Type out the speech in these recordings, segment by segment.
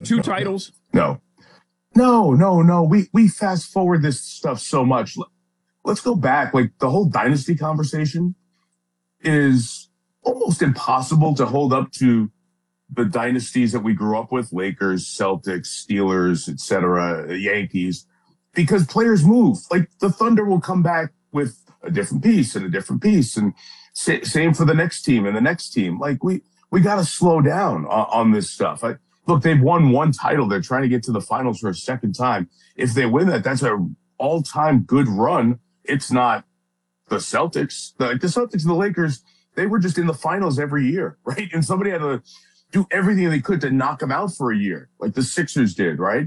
2 titles? No. No. We fast forward this stuff so much. Let's go back. Like, the whole dynasty conversation is almost impossible to hold up to the dynasties that we grew up with, Lakers, Celtics, Steelers, etc., Yankees, because players move. Like, the Thunder will come back with a different piece and a different piece, and same for the next team and the next team. Like, we got to slow down on this stuff. Look, they've won 1 title. They're trying to get to the finals for a second time. If they win that, that's an all-time good run. It's not the Celtics. The Celtics and the Lakers, they were just in the finals every year, right? And somebody had to do everything they could to knock them out for a year, like the Sixers did, right?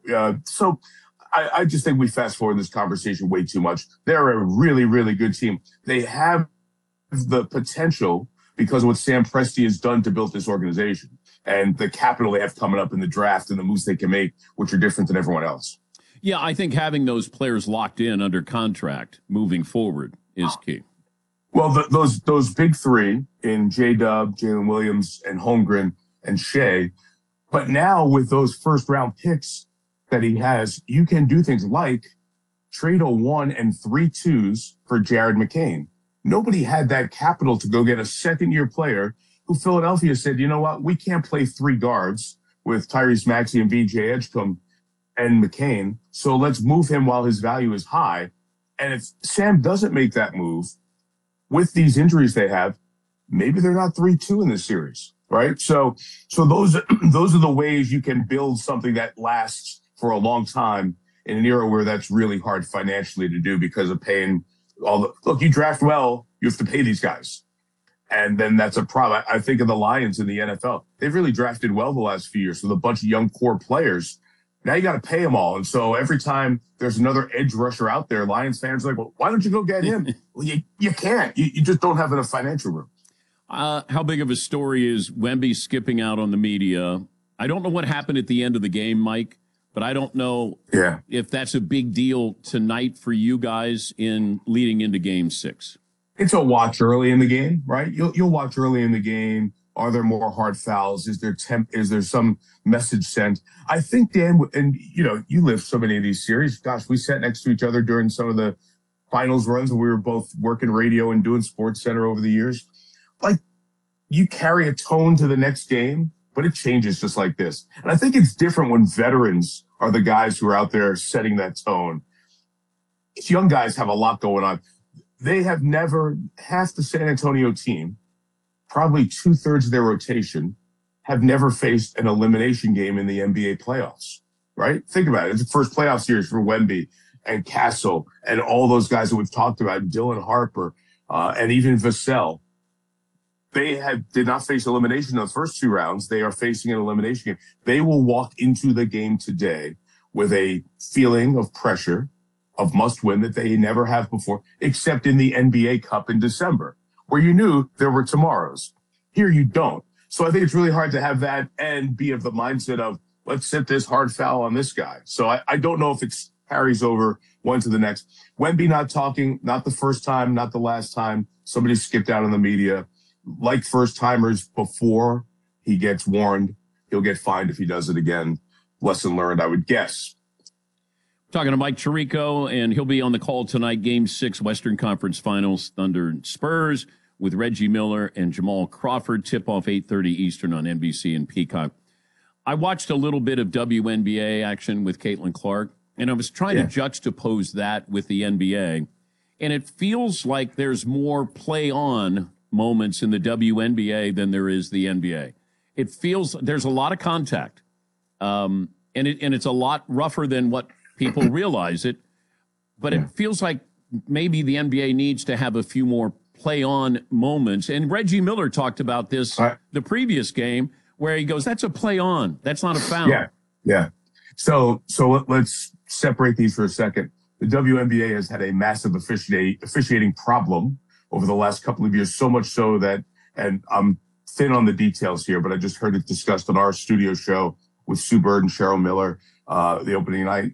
So I just think we fast forward this conversation way too much. They're a really, really good team. They have the potential, because of what Sam Presti has done to build this organization and the capital they have coming up in the draft and the moves they can make, which are different than everyone else. Yeah, I think having those players locked in under contract moving forward is key. Well, those big 3 in J-Dub, Jalen Williams, and Holmgren, and Shea. But now with those first-round picks that he has, you can do things like trade a 1 and 3 2s for Jared McCain. Nobody had that capital to go get a second-year player who Philadelphia said, you know what, we can't play 3 guards with Tyrese Maxey and VJ Edgecombe and McCain, so let's move him while his value is high. And if Sam doesn't make that move, with these injuries they have, maybe they're not 3-2 in this series, right? So those are the ways you can build something that lasts for a long time in an era where that's really hard financially to do because of paying look, you draft well, you have to pay these guys. And then that's a problem. I think of the Lions in the NFL. They've really drafted well the last few years with a bunch of young core players. Now you got to pay them all. And so every time there's another edge rusher out there, Lions fans are like, well, why don't you go get him? Well, you can't. You just don't have enough financial room. How big of a story is Wemby skipping out on the media? I don't know what happened at the end of the game, Mike, but I don't know if that's a big deal tonight for you guys in leading into Game 6. It's a watch early in the game, right? You'll watch early in the game. Are there more hard fouls? Is there some message sent? I think, Dan, and you lived so many of these series. Gosh, we sat next to each other during some of the finals runs when we were both working radio and doing Sports Center over the years. Like, you carry a tone to the next game, but it changes just like this. And I think it's different when veterans are the guys who are out there setting that tone. These young guys have a lot going on. They have never, half the San Antonio team, probably 2/3 of their rotation, have never faced an elimination game in the NBA playoffs, right? Think about it. It's the first playoff series for Wemby and Castle and all those guys that we've talked about, Dylan Harper, and even Vassell. They did not face elimination in the first 2 rounds. They are facing an elimination game. They will walk into the game today with a feeling of pressure, of must win that they never have before, except in the NBA Cup in December, where you knew there were tomorrows. Here you don't. So I think it's really hard to have that and be of the mindset of, let's set this hard foul on this guy. So I don't know if it carries over one to the next. Wemby not talking, not the first time, not the last time. Somebody skipped out on the media. Like first-timers, before he gets warned, he'll get fined if he does it again. Lesson learned, I would guess. Talking to Mike Tirico, and he'll be on the call tonight, Game 6, Western Conference Finals, Thunder and Spurs, with Reggie Miller and Jamal Crawford. Tip-off 8:30 Eastern on NBC and Peacock. I watched a little bit of WNBA action with Caitlin Clark, and I was trying to juxtapose that with the NBA, and it feels like there's more play-on moments in the WNBA than there is the NBA. It feels there's a lot of contact, and it's a lot rougher than what people realize it, but it feels like maybe the NBA needs to have a few more play-on moments. And Reggie Miller talked about this the previous game, where he goes, that's a play-on. That's not a foul. Yeah. So let's separate these for a second. The WNBA has had a massive officiating problem over the last couple of years, so much so that, and I'm thin on the details here, but I just heard it discussed on our studio show with Sue Bird and Cheryl Miller the opening night.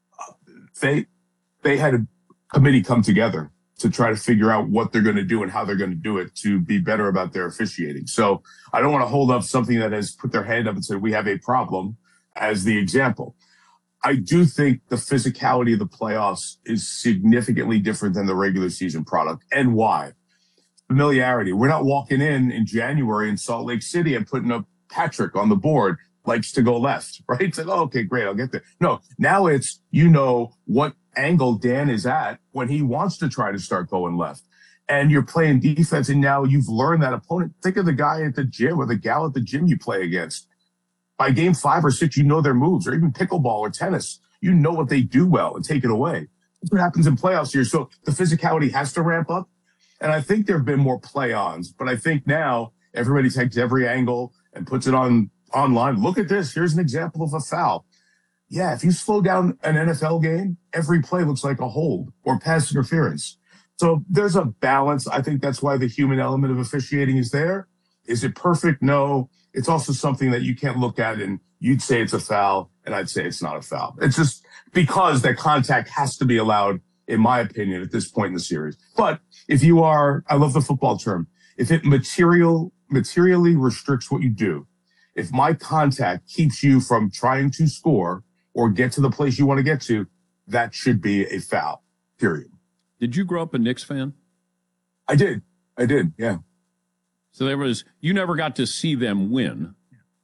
They had a committee come together to try to figure out what they're going to do and how they're going to do it to be better about their officiating. So I don't want to hold up something that has put their hand up and said, we have a problem, as the example. I do think the physicality of the playoffs is significantly different than the regular season product. And why? Familiarity. We're not walking in January in Salt Lake City and putting up Patrick on the board, likes to go left, right? It's like, oh, okay, great, I'll get there. No, now it's, what angle Dan is at when he wants to try to start going left. And you're playing defense, and now you've learned that opponent. Think of the guy at the gym or the gal at the gym you play against. By game 5 or 6, you know their moves, or even pickleball or tennis. You know what they do well and take it away. That's what happens in playoffs here. So the physicality has to ramp up. And I think there have been more play-ons, but I think now everybody takes every angle and puts it online. Look at this. Here's an example of a foul. Yeah, if you slow down an NFL game, every play looks like a hold or pass interference. So there's a balance. I think that's why the human element of officiating is there. Is it perfect? No. It's also something that you can't look at and you'd say it's a foul and I'd say it's not a foul. It's just because that contact has to be allowed, in my opinion, at this point in the series. But if you are, I love the football term, if it materially restricts what you do, if my contact keeps you from trying to score or get to the place you want to get to, that should be a foul, period. Did you grow up a Knicks fan? I did, yeah. So you never got to see them win.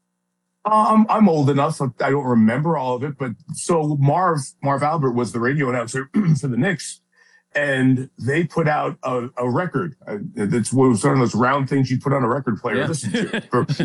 I'm old enough. I don't remember all of it, but so Marv Albert was the radio announcer for the Knicks, and they put out a record. That's one of those round things you put on a record player. Yeah. Listen to.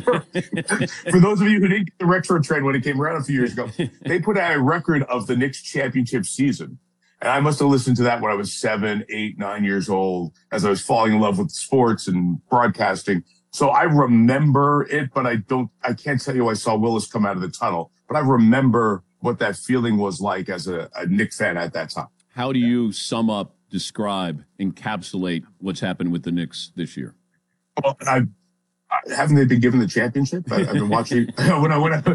For those of you who didn't get the retro trend when it came around a few years ago, they put out a record of the Knicks championship season. And I must have listened to that when I was 7, 8, 9 years old, as I was falling in love with sports and broadcasting. So I remember it, but I can't tell you I saw Willis come out of the tunnel, but I remember what that feeling was like as a Knicks fan at that time. How do you sum up, describe, encapsulate what's happened with the Knicks this year? Well, haven't they been given the championship? I've been watching when I watched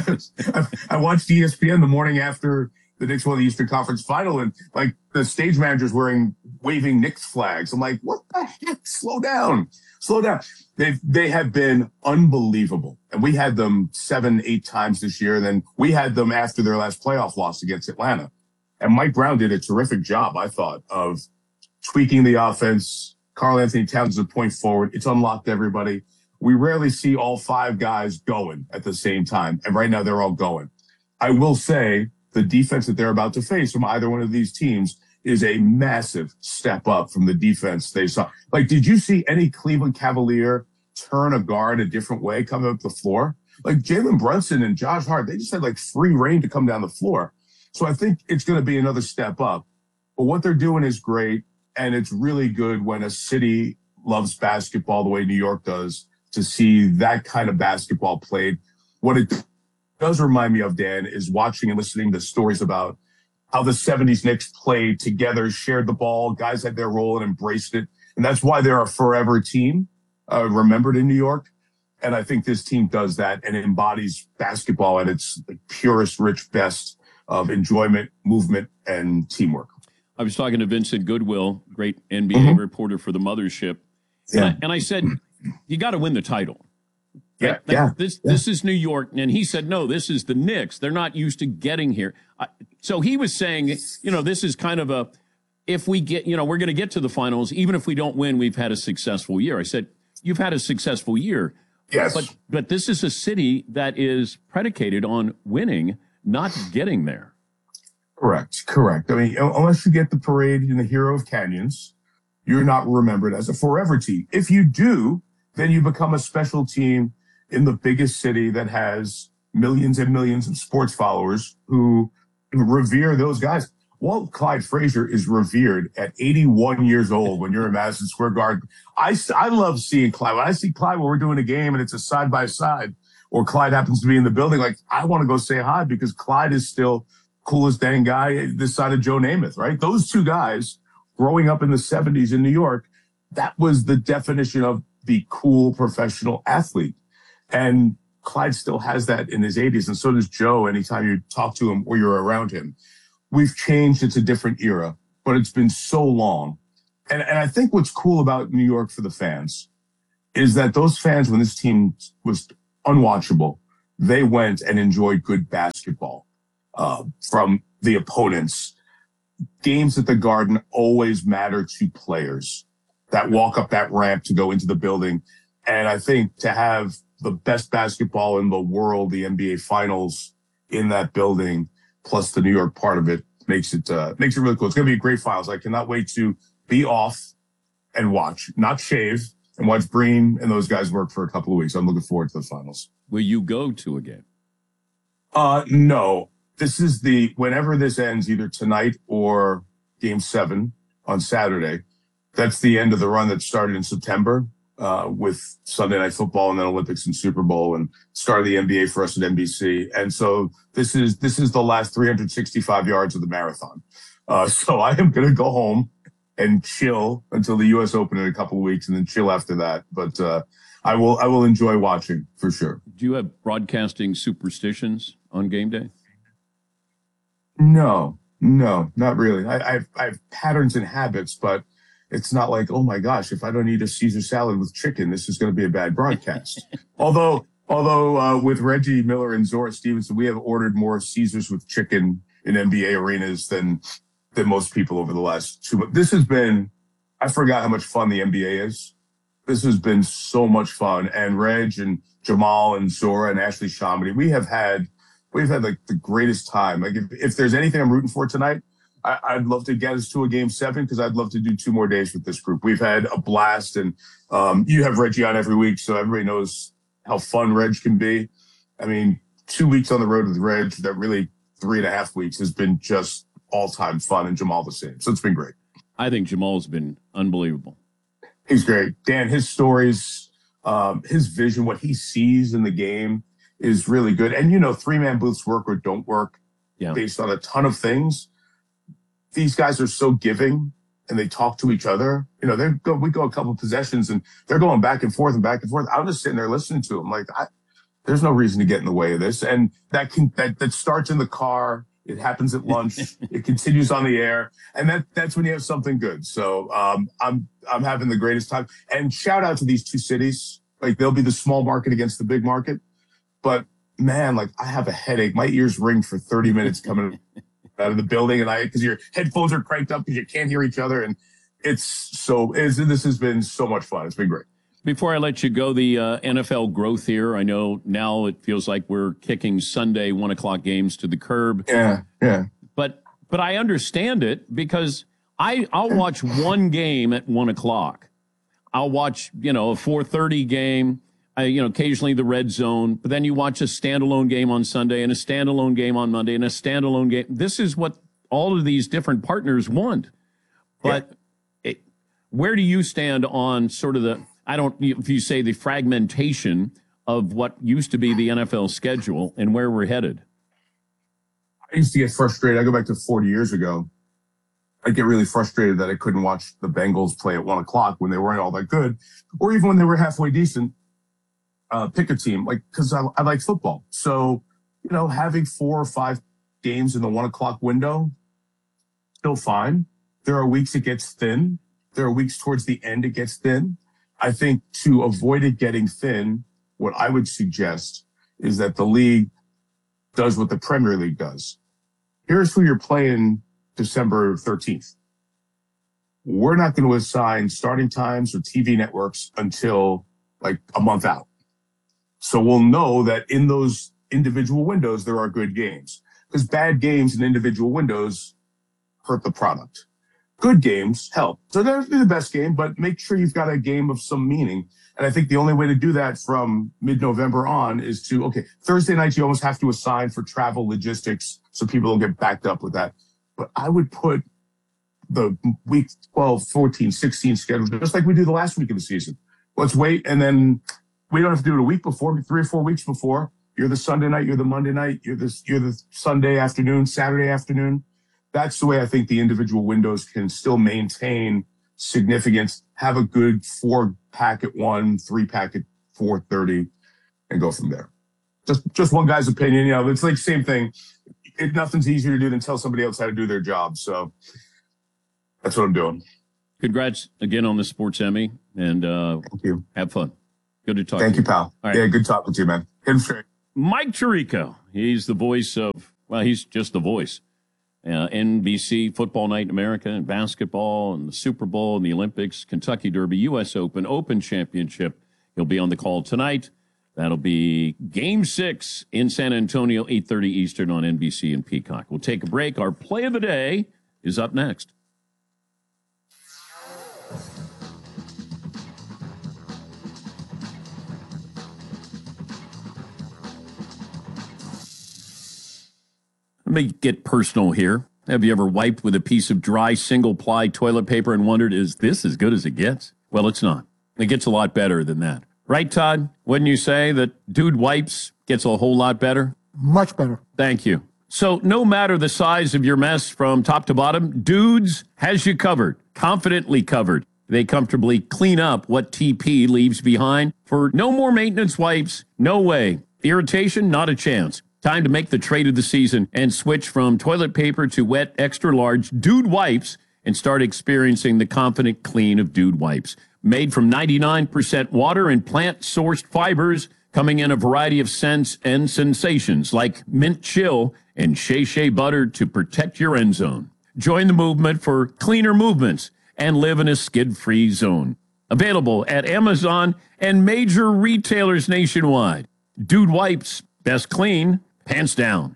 ESPN the morning after the Knicks won the Eastern Conference Final, and like the stage manager's waving Knicks flags. I'm like, what the heck? Slow down. They have been unbelievable. And we had them 7, 8 times this year. Then we had them after their last playoff loss against Atlanta. And Mike Brown did a terrific job, I thought, of tweaking the offense. Karl-Anthony Towns is a point forward. It's unlocked everybody. We rarely see all 5 guys going at the same time. And right now they're all going. I will say, the defense that they're about to face from either one of these teams is a massive step up from the defense they saw. Like, did you see any Cleveland Cavalier turn a guard a different way coming up the floor? Like Jalen Brunson and Josh Hart, they just had like free reign to come down the floor. So I think it's going to be another step up. But what they're doing is great. And it's really good when a city loves basketball the way New York does to see that kind of basketball played. What it does remind me of, Dan, is watching and listening to stories about how the 70s Knicks played together, shared the ball, guys had their role and embraced it. And that's why they're a forever team, remembered in New York. And I think this team does that and it embodies basketball at its purest, rich best of enjoyment, movement, and teamwork. I was talking to Vincent Goodwill, great NBA reporter for the Mothership. Yeah. And I said, you got to win the title. This is New York. And he said, no, this is the Knicks. They're not used to getting here. So he was saying, this is kind of if we get, we're going to get to the finals. Even if we don't win, we've had a successful year. I said, you've had a successful year. Yes. But this is a city that is predicated on winning, not getting there. Correct. I mean, unless you get the parade in the Hero of Canyons, you're not remembered as a forever team. If you do, then you become a special team in the biggest city that has millions and millions of sports followers who revere those guys. Walt Clyde Frazier is revered at 81 years old when you're in Madison Square Garden. I love seeing Clyde. When I see Clyde when we're doing a game and it's a side-by-side, or Clyde happens to be in the building, like, I want to go say hi because Clyde is still coolest dang guy this side of Joe Namath, right? Those two guys growing up in the 70s in New York, that was the definition of the cool professional athlete. And Clyde still has that in his 80s, and so does Joe anytime you talk to him or you're around him. We've changed. It's a different era, but it's been so long. And I think what's cool about New York for the fans is that those fans, when this team was unwatchable, they went and enjoyed good basketball from the opponents. Games at the Garden always matter to players that walk up that ramp to go into the building. And I think to have the best basketball in the world, the NBA Finals in that building, plus the New York part of it, makes it really cool. It's going to be a great finals. I cannot wait to be off and watch, not shave, and watch Breen and those guys work for a couple of weeks. I'm looking forward to the finals. Will you go to a game? No. This is whenever this ends, either tonight or Game 7 on Saturday. That's the end of the run that started in September with Sunday Night Football and then Olympics and Super Bowl and started the NBA for us at NBC. And so this is the last 365 yards of the marathon. So I am going to go home and chill until the U.S. Open in a couple of weeks and then chill after that. But I will enjoy watching for sure. Do you have broadcasting superstitions on game day? No, not really. I have patterns and habits, but it's not like, oh my gosh, if I don't eat a Caesar salad with chicken, this is going to be a bad broadcast. Although with Reggie Miller and Zora Stevenson, we have ordered more Caesars with chicken in NBA arenas than most people over the last 2 months. This has been, I forgot how much fun the NBA is. This has been so much fun. And Reg and Jamal and Zora and Ashley Shamedy, we've had like the greatest time. Like if there's anything I'm rooting for tonight, I'd love to get us to a Game 7 because I'd love to do 2 more days with this group. We've had a blast, and you have Reggie on every week, so everybody knows how fun Reg can be. I mean, 2 weeks on the road with Reg, that really 3.5 weeks has been just all-time fun, and Jamal the same. So it's been great. I think Jamal's been unbelievable. He's great. Dan, his stories, his vision, what he sees in the game is really good. And, 3-man booths work or don't work based on a ton of things. These guys are so giving and they talk to each other. We go a couple of possessions and they're going back and forth and back and forth. I'm just sitting there listening to them. Like, there's no reason to get in the way of this. And that starts in the car. It happens at lunch. It continues on the air. And that's when you have something good. So, I'm having the greatest time. And shout out to these 2 cities. Like, they'll be the small market against the big market. But man, like, I have a headache. My ears ring for 30 minutes coming out of the building, and because your headphones are cranked up because you can't hear each other, and this has been so much fun. It's been great. Before I let you go, the NFL growth here. I know now it feels like we're kicking Sunday 1:00 games to the curb. Yeah. But I understand it because I'll watch one game at 1:00. I'll watch a 4:30 game. Occasionally the red zone, but then you watch a standalone game on Sunday and a standalone game on Monday and a standalone game. This is what all of these different partners want. But where do you stand on sort of if you say the fragmentation of what used to be the NFL schedule and where we're headed? I used to get frustrated. I go back to 40 years ago. I'd get really frustrated that I couldn't watch the Bengals play at 1:00 when they weren't all that good, or even when they were halfway decent. Pick a team, because I like football. So, having 4 or 5 games in the 1:00 window, still fine. There are weeks it gets thin. There are weeks towards the end it gets thin. I think to avoid it getting thin, what I would suggest is that the league does what the Premier League does. Here's who you're playing December 13th. We're not going to assign starting times or TV networks until a month out. So we'll know that in those individual windows, there are good games, because bad games in individual windows hurt the product. Good games help. So there's the best game, but make sure you've got a game of some meaning. And I think the only way to do that from mid-November on is Thursday nights, you almost have to assign for travel logistics so people don't get backed up with that. But I would put the week 12, 14, 16 schedule just like we do the last week of the season. Let's wait, and then we don't have to do it a week before, 3 or 4 weeks before. You're the Sunday night, you're the Monday night, you're the Sunday afternoon, Saturday afternoon. That's the way I think the individual windows can still maintain significance, have a good 4-pack at 1, 3-pack at 4:30, and go from there. Just one guy's opinion. It's like same thing. Nothing's easier to do than tell somebody else how to do their job. So that's what I'm doing. Congrats again on the Sports Emmy, and thank you. Have fun. Good to talk. Thank to you, pal. Right. Yeah, good talking to you, man. Hit him straight. Mike Tirico. He's the voice of, well, he's just the voice. NBC, Football Night in America, and basketball, and the Super Bowl, and the Olympics, Kentucky Derby, U.S. Open, Open Championship. He'll be on the call tonight. That'll be Game 6 in San Antonio, 8:30 Eastern on NBC and Peacock. We'll take a break. Our play of the day is up next. Let me get personal here. Have you ever wiped with a piece of dry single-ply toilet paper and wondered, is this as good as it gets? Well, it's not. It gets a lot better than that. Right, Todd? Wouldn't you say that Dude Wipes gets a whole lot better? Much better. Thank you. So no matter the size of your mess from top to bottom, Dudes has you covered, confidently covered. They comfortably clean up what TP leaves behind. For no more maintenance wipes, no way. Irritation, not a chance. Time to make the trade of the season and switch from toilet paper to wet, extra-large Dude Wipes and start experiencing the confident clean of Dude Wipes. Made from 99% water and plant-sourced fibers, coming in a variety of scents and sensations like mint chill and shea shea butter to protect your end zone. Join the movement for cleaner movements and live in a skid-free zone. Available at Amazon and major retailers nationwide. Dude Wipes, best clean, hands down.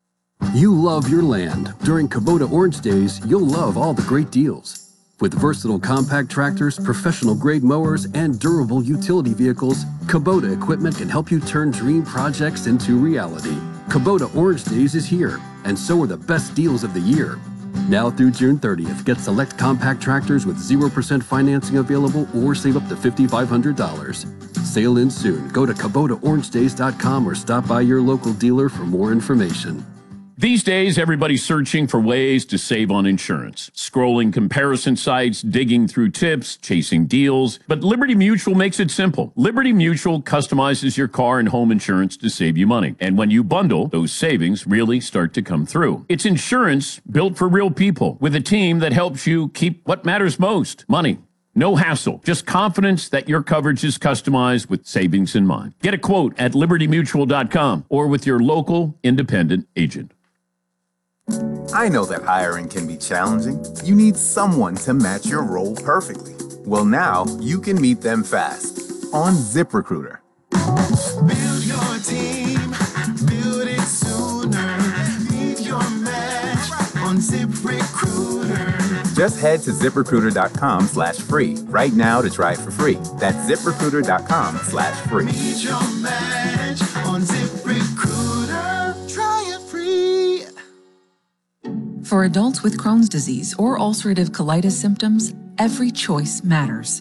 You love your land. During Kubota Orange Days, you'll love all the great deals. With versatile compact tractors, professional-grade mowers, and durable utility vehicles, Kubota equipment can help you turn dream projects into reality. Kubota Orange Days is here, and so are the best deals of the year. Now through June 30th, get select compact tractors with 0% financing available or save up to $5,500. Sale ends soon. Go to KubotaOrangeDays.com or stop by your local dealer for more information. These days, everybody's searching for ways to save on insurance. Scrolling comparison sites, digging through tips, chasing deals. But Liberty Mutual makes it simple. Liberty Mutual customizes your car and home insurance to save you money. And when you bundle, those savings really start to come through. It's insurance built for real people with a team that helps you keep what matters most, money. No hassle, just confidence that your coverage is customized with savings in mind. Get a quote at libertymutual.com or with your local independent agent. I know that hiring can be challenging. You need someone to match your role perfectly. Well, now you can meet them fast on ZipRecruiter. Build your team, build it sooner. Meet your match on ZipRecruiter. Just head to ZipRecruiter.com/free right now to try it for free. That's ZipRecruiter.com/free. Meet your match on ZipRecruiter. Try it free. For adults with Crohn's disease or ulcerative colitis symptoms, every choice matters.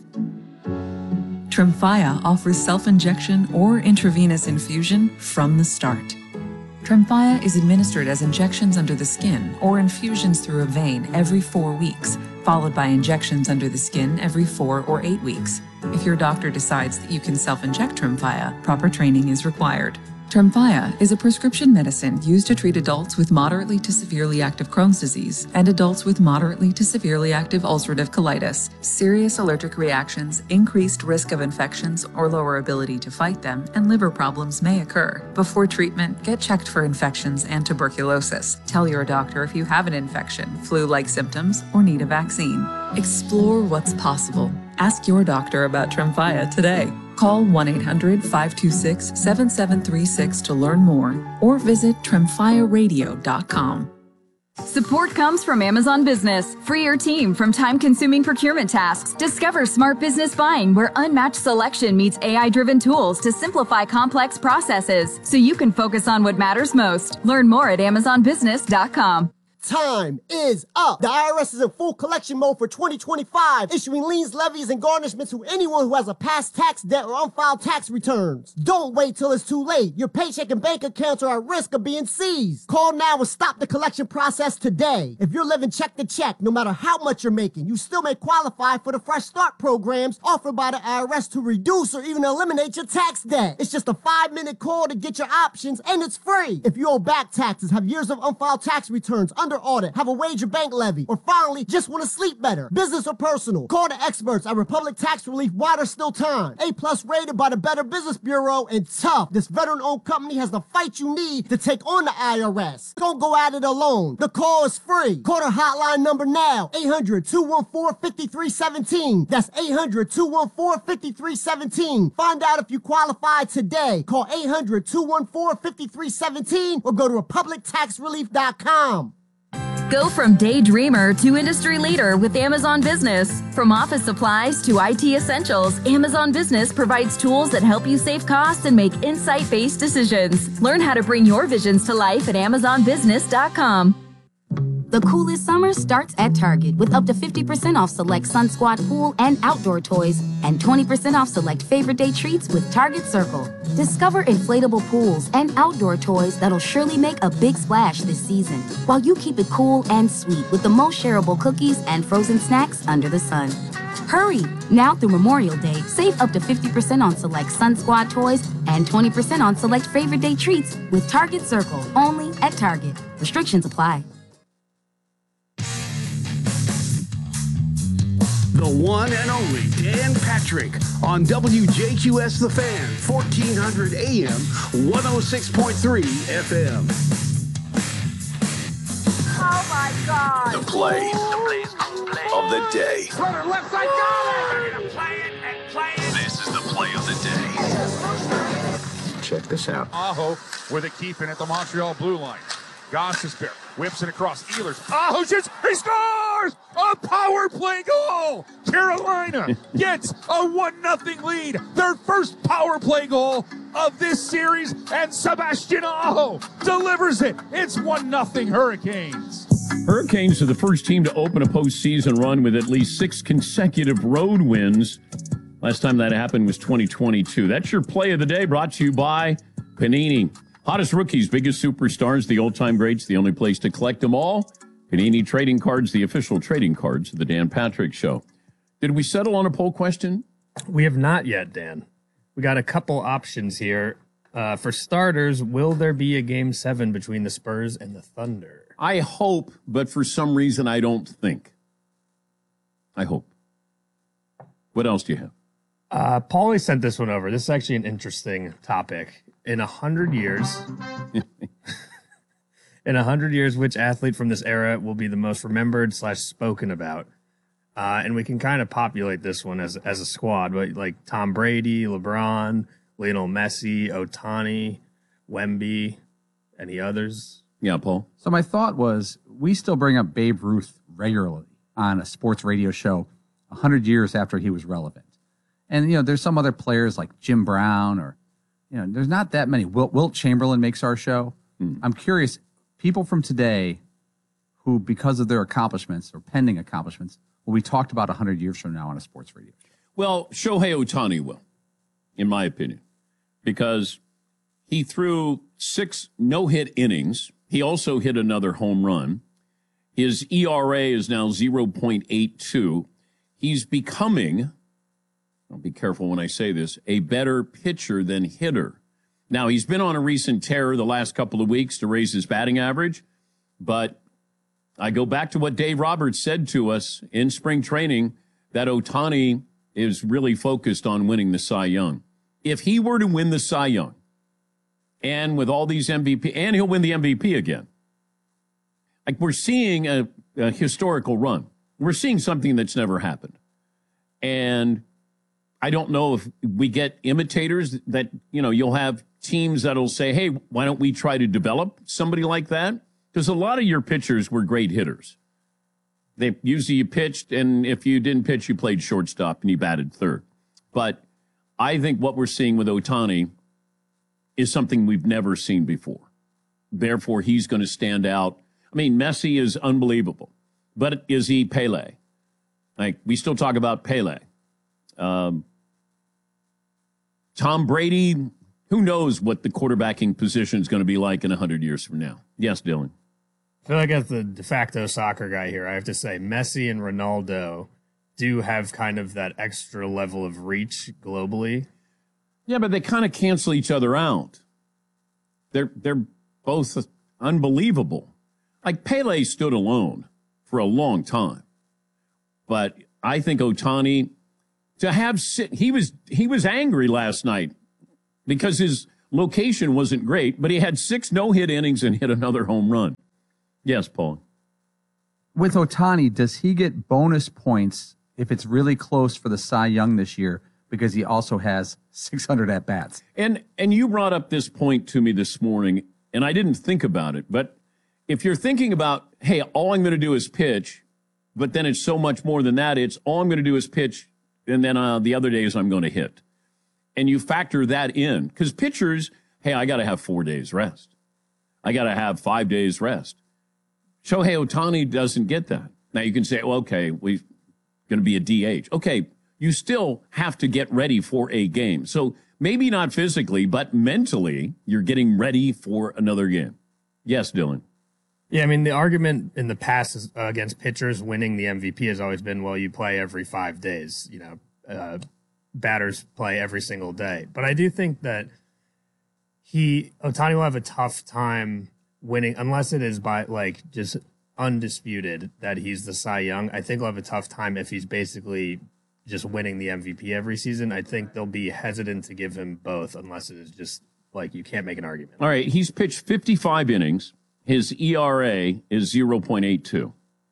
Tremfya offers self-injection or intravenous infusion from the start. Tremfya is administered as injections under the skin or infusions through a vein every 4 weeks, followed by injections under the skin every 4 or 8 weeks. If your doctor decides that you can self-inject Tremfya, proper training is required. Tremfya is a prescription medicine used to treat adults with moderately to severely active Crohn's disease and adults with moderately to severely active ulcerative colitis. Serious allergic reactions, increased risk of infections or lower ability to fight them, and liver problems may occur. Before treatment, get checked for infections and tuberculosis. Tell your doctor if you have an infection, flu-like symptoms, or need a vaccine. Explore what's possible. Ask your doctor about Tremfya today. Call 1-800-526-7736 to learn more or visit tremfyaradio.com. Support comes from Amazon Business. Free your team from time-consuming procurement tasks. Discover smart business buying where unmatched selection meets AI-driven tools to simplify complex processes so you can focus on what matters most. Learn more at amazonbusiness.com. Time is up. The IRS is in full collection mode for 2025, issuing liens, levies, and garnishments to anyone who has a past tax debt or unfiled tax returns. Don't wait till it's too late. Your paycheck and bank accounts are at risk of being seized. Call now and stop the collection process today. If you're living check to check, no matter how much you're making, you still may qualify for the Fresh Start programs offered by the IRS to reduce or even eliminate your tax debt. It's just a 5-minute call to get your options, and it's free. If you owe back taxes, have years of unfiled tax returns, under under audit, have a wage or bank levy, or finally, just want to sleep better. Business or personal. Call the experts at Republic Tax Relief while there's still time. A+ rated by the Better Business Bureau, and tough. This veteran-owned company has the fight you need to take on the IRS. Don't go at it alone. The call is free. Call their hotline number now. 800-214-5317. That's 800-214-5317. Find out if you qualify today. Call 800-214-5317 or go to republictaxrelief.com. Go from daydreamer to industry leader with Amazon Business. From office supplies to IT essentials, Amazon Business provides tools that help you save costs and make insight-based decisions. Learn how to bring your visions to life at amazonbusiness.com. The coolest summer starts at Target with up to 50% off select Sun Squad pool and outdoor toys and 20% off select favorite day treats with Target Circle. Discover inflatable pools and outdoor toys that'll surely make a big splash this season, while you keep it cool and sweet with the most shareable cookies and frozen snacks under the sun. Hurry! Now through Memorial Day, save up to 50% on select Sun Squad toys and 20% on select favorite day treats with Target Circle, only at Target. Restrictions apply. The one and only Dan Patrick on WJQS The Fan, 1400 AM, 106.3 FM. Oh my God! The play of the day. Runner left side, got it! Play it and play it. This is the play of the day. Check this out. Aho with a keeping at the Montreal blue line. Gostisbehere whips it across Ehlers. Aho shoots, he scores! A power play goal! Carolina gets a 1-0 lead. Their first power play goal of this series, and Sebastian Aho delivers it. It's 1-0 Hurricanes. Hurricanes are the first team to open a postseason run with at least 6 consecutive road wins. Last time that happened was 2022. That's your play of the day, brought to you by Panini. Hottest rookies, biggest superstars, the all-time greats, the only place to collect them all. Panini Trading Cards, the official trading cards of the Dan Patrick Show. Did we settle on a poll question? We have not yet, Dan. We got a couple options here. For starters, will there be a Game 7 between the Spurs and the Thunder? I hope, but for some reason I don't think. I hope. What else do you have? Paulie sent this one over. This is actually an interesting topic. In 100 years, which athlete from this era will be the most remembered / spoken about? And we can kind of populate this one as a squad, but like Tom Brady, LeBron, Lionel Messi, Ohtani, Wemby, any others? Yeah, Paul. So my thought was, we still bring up Babe Ruth regularly on a sports radio show 100 years after he was relevant. And, you know, there's some other players like Jim Brown or, you know, there's not that many. Wilt Chamberlain makes our show. I'm curious, people from today who, because of their accomplishments or pending accomplishments, will be talked about 100 years from now on a sports radio show? Well, Shohei Ohtani will, in my opinion, because he threw 6 no-hit innings. He also hit another home run. His ERA is now 0.82. He's becoming, I'll be careful when I say this, a better pitcher than hitter. Now, he's been on a recent tear the last couple of weeks to raise his batting average, but I go back to what Dave Roberts said to us in spring training, that Ohtani is really focused on winning the Cy Young. If he were to win the Cy Young, and with all these MVP, and he'll win the MVP again, like we're seeing a historical run. We're seeing something that's never happened. And I don't know if we get imitators that, you know, you'll have teams that'll say, hey, why don't we try to develop somebody like that? Because a lot of your pitchers were great hitters. They usually you pitched, and if you didn't pitch, you played shortstop and you batted third. But I think what we're seeing with Ohtani is something we've never seen before. Therefore, he's going to stand out. I mean, Messi is unbelievable. But is he Pele? Like, we still talk about Pele. Tom Brady, who knows what the quarterbacking position is going to be like in 100 years from now? Yes, Dylan. I feel like as the de facto soccer guy here, I have to say Messi and Ronaldo do have kind of that extra level of reach globally. Yeah, but they kind of cancel each other out. They're both unbelievable. Like Pele stood alone for a long time. But I think Ohtani, he was angry last night because his location wasn't great, but he had 6 no-hit innings and hit another home run. Yes, Paul. With Ohtani, does he get bonus points if it's really close for the Cy Young this year because he also has 600 at-bats? And you brought up this point to me this morning, and I didn't think about it, but if you're thinking about, hey, all I'm going to do is pitch, but then it's so much more than that, it's all I'm going to do is pitch, and then the other days I'm going to hit. And you factor that in, because pitchers, hey, I got to have 4 days rest. I got to have 5 days rest. Shohei Ohtani doesn't get that. Now you can say, well, okay, we're going to be a DH. Okay, you still have to get ready for a game. So maybe not physically, but mentally, you're getting ready for another game. Yes, Dylan. Yeah, I mean, the argument in the past is, against pitchers winning the MVP has always been, well, you play every 5 days. You know, batters play every single day. But I do think that Ohtani will have a tough time winning, unless it is by, like, just undisputed that he's the Cy Young. I think he'll have a tough time if he's basically just winning the MVP every season. I think they'll be hesitant to give him both unless it is just, like, you can't make an argument. All right, he's pitched 55 innings. His ERA is 0.82.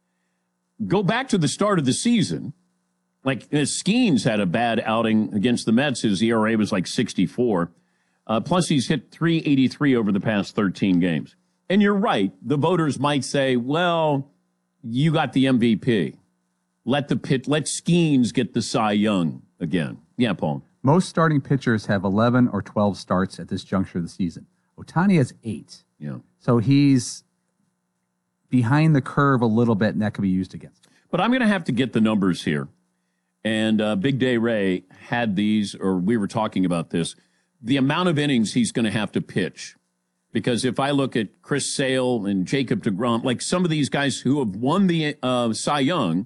Go back to the start of the season. Like, Skeens had a bad outing against the Mets. His ERA was like 64. Plus, he's hit 383 over the past 13 games. And you're right. The voters might say, well, you got the MVP. Let Skeens get the Cy Young again. Yeah, Paul. Most starting pitchers have 11 or 12 starts at this juncture of the season. Ohtani has 8. Yeah. So he's behind the curve a little bit, and that could be used against him. But I'm going to have to get the numbers here. And Big Day Ray had these, or we were talking about this, the amount of innings he's going to have to pitch. Because if I look at Chris Sale and Jacob deGrom, like some of these guys who have won the Cy Young,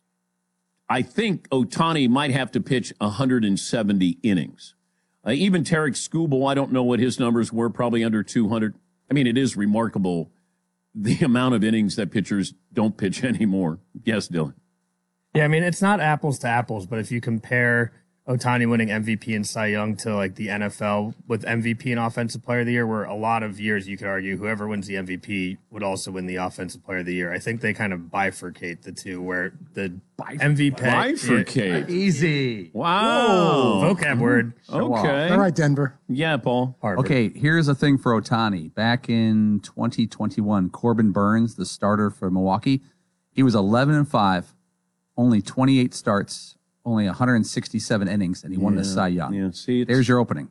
I think Ohtani might have to pitch 170 innings. Even Tarek Skubal, I don't know what his numbers were, probably under 200. I mean, it is remarkable the amount of innings that pitchers don't pitch anymore. Yes, Dylan. Yeah, I mean, it's not apples to apples, but if you compare Ohtani winning MVP and Cy Young to like the NFL with MVP and Offensive Player of the Year, where a lot of years you could argue whoever wins the MVP would also win the Offensive Player of the Year. I think they kind of bifurcate the two, where the MVP bifurcate. Easy. Wow. Whoa. Vocab word. Okay. All right, Denver. Yeah, Paul. Harvard. Okay, here's a thing for Ohtani. Back in 2021, Corbin Burns, the starter for Milwaukee, he was 11-5, only 28 starts, only 167 innings, and he won the Cy Young. Yeah, see, there's your opening.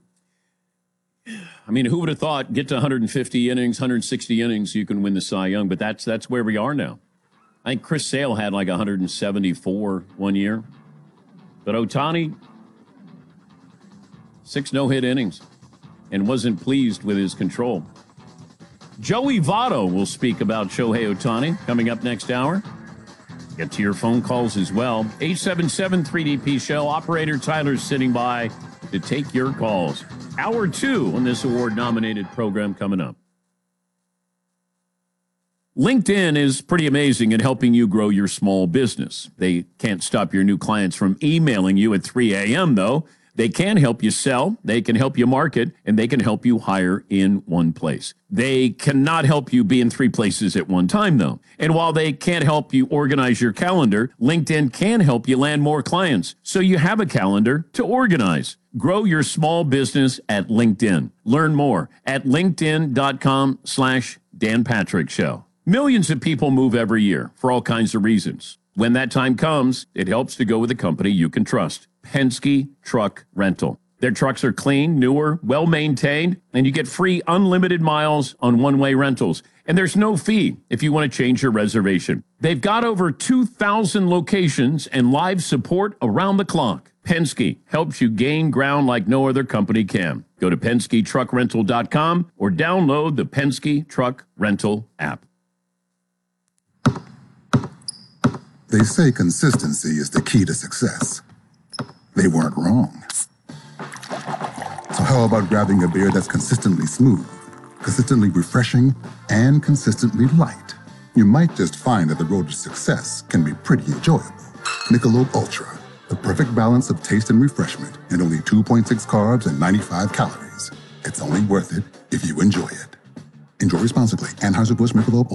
I mean, who would have thought get to 150 innings, 160 innings, you can win the Cy Young? But that's where we are now. I think Chris Sale had like 174 one year. But Ohtani, 6 no-hit innings and wasn't pleased with his control. Joey Votto will speak about Shohei Ohtani coming up next hour. Get to your phone calls as well. 877-3DP-SHOW. Operator Tyler's sitting by to take your calls. Hour 2 on this award-nominated program coming up. LinkedIn is pretty amazing at helping you grow your small business. They can't stop your new clients from emailing you at 3 a.m., though. They can help you sell, they can help you market, and they can help you hire in one place. They cannot help you be in 3 places at one time, though. And while they can't help you organize your calendar, LinkedIn can help you land more clients, so you have a calendar to organize. Grow your small business at LinkedIn. Learn more at linkedin.com/Dan Patrick Show. Millions of people move every year for all kinds of reasons. When that time comes, it helps to go with a company you can trust. Penske Truck Rental. Their trucks are clean, newer, well-maintained, and you get free unlimited miles on one-way rentals. And there's no fee if you want to change your reservation. They've got over 2,000 locations and live support around the clock. Penske helps you gain ground like no other company can. Go to PenskeTruckRental.com or download the Penske Truck Rental app. They say consistency is the key to success. They weren't wrong. So how about grabbing a beer that's consistently smooth, consistently refreshing, and consistently light? you might just find that the road to success can be pretty enjoyable. Michelob Ultra, the perfect balance of taste and refreshment, and only 2.6 carbs and 95 calories. It's only worth it if you enjoy it. Enjoy responsibly. Anheuser-Busch Michelob